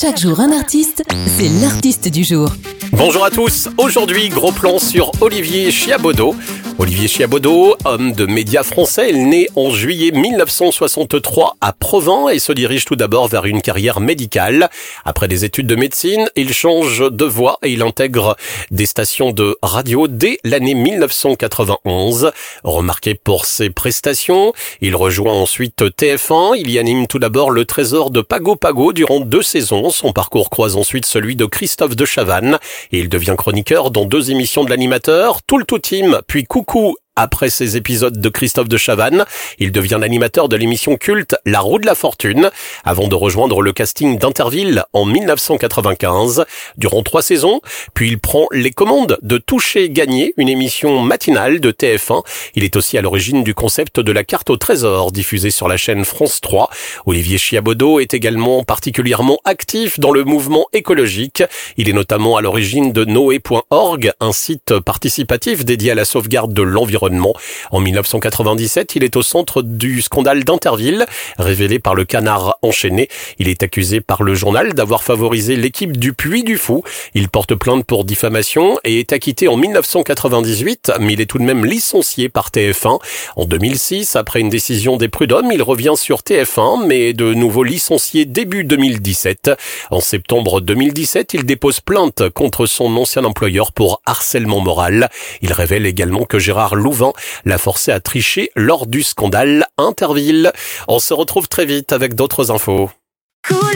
Chaque jour un artiste, c'est l'artiste du jour. Bonjour à tous, aujourd'hui gros plan sur Olivier Chiabodo. Olivier Chiabodo, homme de médias français, est né en juillet 1963 à Provins et se dirige tout d'abord vers une carrière médicale. Après des études de médecine, il change de voix et il intègre des stations de radio dès l'année 1991. Remarqué pour ses prestations, il rejoint ensuite TF1. Il y anime tout d'abord le Trésor de Pago Pago durant 2 saisons. Son parcours croise ensuite celui de Christophe de Chavannes et il devient chroniqueur dans 2 émissions de l'animateur, Tout le Tout Team, puis Coucou. Après ces épisodes de Christophe de Chavannes, il devient l'animateur de l'émission culte La Roue de la Fortune, avant de rejoindre le casting d'Interville en 1995, durant 3 saisons, puis il prend les commandes de Toucher Gagner, une émission matinale de TF1. Il est aussi à l'origine du concept de la carte au trésor, diffusée sur la chaîne France 3. Olivier Chiabodo est également particulièrement actif dans le mouvement écologique. Il est notamment à l'origine de Noé.org, un site participatif dédié à la sauvegarde de l'environnement. En 1997, il est au centre du scandale d'Interville, révélé par le Canard enchaîné. Il est accusé par le journal d'avoir favorisé l'équipe du Puy du Fou. Il porte plainte pour diffamation et est acquitté en 1998, mais il est tout de même licencié par TF1. En 2006, après une décision des prud'hommes, il revient sur TF1, mais est de nouveau licencié début 2017. En septembre 2017, il dépose plainte contre son ancien employeur pour harcèlement moral. Il révèle également que Gérard Louvain l'a forcé à tricher lors du scandale Interville. On se retrouve très vite avec d'autres infos.